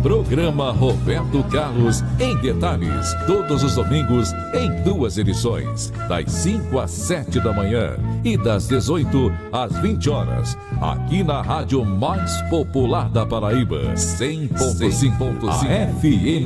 Programa Roberto Carlos em Detalhes, todos os domingos em 2 edições, das 5 às 7 da manhã e das 18 às 20 horas, aqui na rádio mais popular da Paraíba, 100.5 FM.